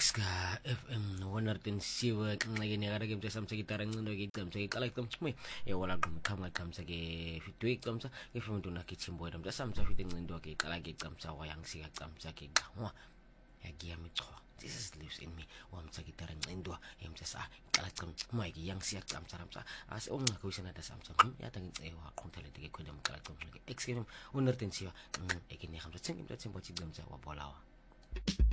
Ska FM wanartin siwa lagi ni ara game sam sa gitara ng lagi tam sa kalak tam chmay e wala gum tam tam sa ge fitwik tam sa e fum tu na kitchimboy tam sa sam sa fiting ndo ke kalagi tam sa wayang siga tam sa ke gawa ya gia mi tro this lives in me wam sa gitara ng ndo yam sa kalak tam chmay ge yang siga tam sa as on na ko sana da sam sa ya tangin e wa kon tele de ko dam kalak tam ke ex game wanartin siwa e ke ni ham sa chim tam sa wa bolawa